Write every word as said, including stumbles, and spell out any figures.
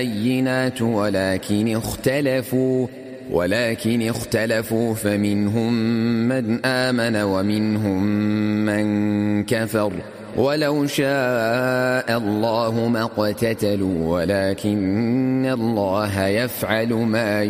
بينات ولكن اختلفوا ولكن اختلفوا فمنهم من آمن ومنهم من كفر ولو شاء الله ما اقتتلوا ولكن الله يفعل ما